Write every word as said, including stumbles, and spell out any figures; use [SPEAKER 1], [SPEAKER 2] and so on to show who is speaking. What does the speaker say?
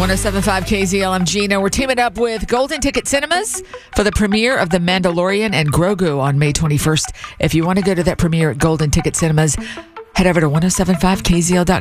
[SPEAKER 1] oh seven point five K Z L, I'm Gina. We're teaming up with Golden Ticket Cinemas for the premiere of The Mandalorian and Grogu on May twenty-first. If you want to go to that premiere at Golden Ticket Cinemas, head over to ten seventy-five K Z L dot com.